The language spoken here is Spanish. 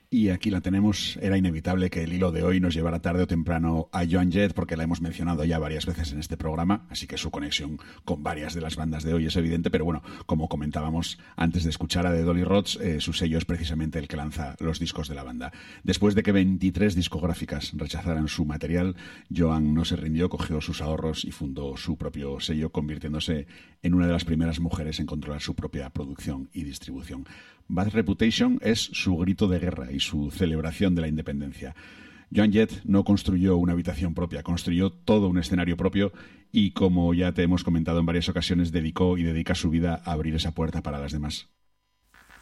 Y aquí la tenemos. Era inevitable que el hilo de hoy nos llevara tarde o temprano a Joan Jett, porque la hemos mencionado ya varias veces en este programa, así que su conexión con varias de las bandas de hoy es evidente, pero bueno, como comentábamos antes de escuchar a The Dolly Rods, su sello es precisamente el que lanza los discos de la banda. Después de que 23 discográficas rechazaran su material, Joan no se rindió, cogió sus ahorros y fundó su propio sello, convirtiéndose en una de las primeras mujeres en controlar su propia producción y distribución. Bad Reputation es su grito de guerra y su celebración de la independencia. Joan Jett no construyó una habitación propia, construyó todo un escenario propio y, como ya te hemos comentado en varias ocasiones, dedicó y dedica su vida a abrir esa puerta para las demás.